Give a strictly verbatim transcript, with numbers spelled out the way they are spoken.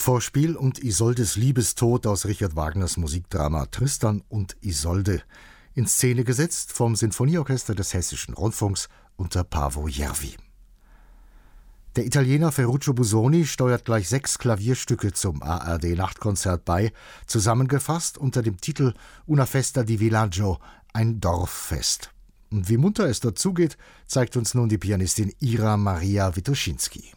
Vorspiel und Isoldes Liebestod aus Richard Wagners Musikdrama Tristan und Isolde, in Szene gesetzt vom Sinfonieorchester des Hessischen Rundfunks unter Paavo Järvi. Der Italiener Ferruccio Busoni steuert gleich sechs Klavierstücke zum A R D-Nachtkonzert bei, zusammengefasst unter dem Titel Una festa di villaggio, ein Dorffest. Und wie munter es dazugeht, zeigt uns nun die Pianistin Ira Maria Witoschinski.